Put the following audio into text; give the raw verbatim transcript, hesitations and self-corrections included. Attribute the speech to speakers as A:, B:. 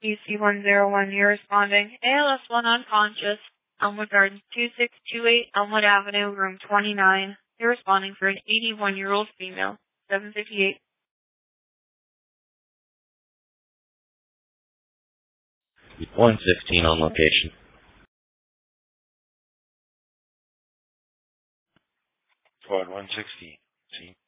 A: U C one zero one, you're responding. A L S one unconscious, Elmwood Gardens, two six two eight, Elmwood Avenue, room twenty-nine. You're responding for an eighty-one-year-old female, seven fifty-eight.
B: one sixteen on location.
C: Squad one sixteen. See?